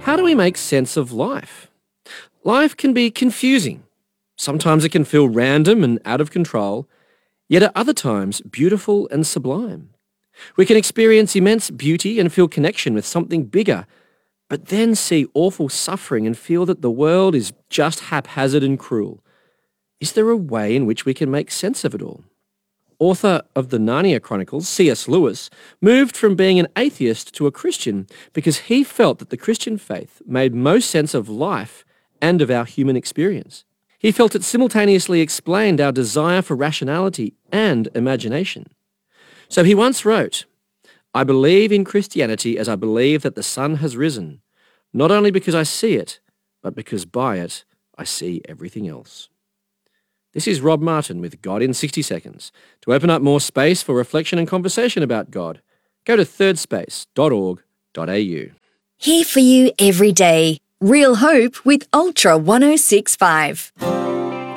How do we make sense of life? Life can be confusing. Sometimes it can feel random and out of control, yet at other times beautiful and sublime. We can experience immense beauty and feel connection with something bigger, but then see awful suffering and feel that the world is just haphazard and cruel. Is there a way in which we can make sense of it all? Author of the Narnia Chronicles, C.S. Lewis, moved from being an atheist to a Christian because he felt that the Christian faith made most sense of life and of our human experience. He felt it simultaneously explained our desire for rationality and imagination. So he once wrote, "I believe in Christianity as I believe that the sun has risen, not only because I see it, but because by it I see everything else." This is Rob Martin with God in 60 Seconds. To open up more space for reflection and conversation about God, go to thirdspace.org.au. Here for you every day. Real hope with Ultra 1065.